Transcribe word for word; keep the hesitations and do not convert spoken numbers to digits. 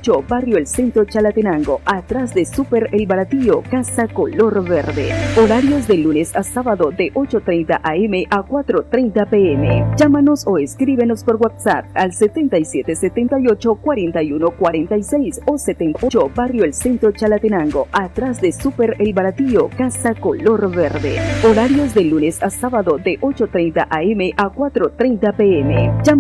ocho, Barrio El Centro, Chalatenango, atrás de Super El Baratillo, Casa Color Verde. Horarios de lunes a sábado de ocho treinta a eme a cuatro treinta pe eme. Llámanos o escríbenos por WhatsApp al setenta y siete setenta y ocho cuarenta y uno cuarenta y seis o setenta y ocho, Barrio El Centro, Chalatenango, atrás de Super El Baratillo, Casa Color Verde. Horarios de lunes a sábado de ocho treinta a eme a cuatro treinta pe eme. Llama